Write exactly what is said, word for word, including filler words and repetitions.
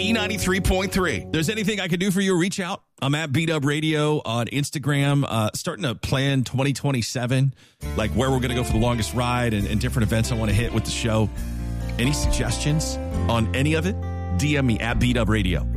B ninety-three point three. There's anything I can do for you, reach out. I'm at B Dub Radio on Instagram, uh, starting to plan twenty twenty-seven, like where we're going to go for the longest ride and, and different events I want to hit with the show. Any suggestions on any of it? D M me at B Dub Radio.